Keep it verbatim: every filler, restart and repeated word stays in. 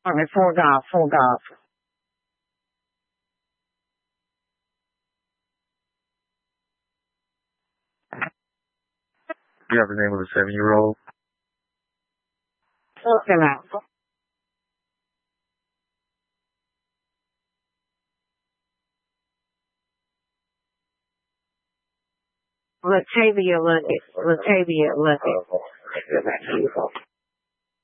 I mean, full golf, full golf. You have the name of a seven-year-old? Looking out. Latavia Luckett. Latavia Luckett.